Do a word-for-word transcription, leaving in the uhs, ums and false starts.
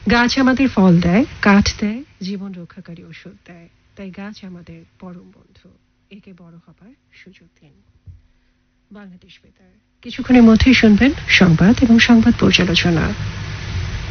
গাছ আমাদের ফল দেয়, কাঠ দেয়, জীবন রক্ষাকারী ওষুধ দেয়। তাই গাছ আমাদের পরম বন্ধু। একে বড় হবার সুযোগ দিন। বাংলাদেশ বেতার। কিছুক্ষণের মধ্যেই শুনবেন সংবাদ এবং সংবাদ পর্যালোচনা।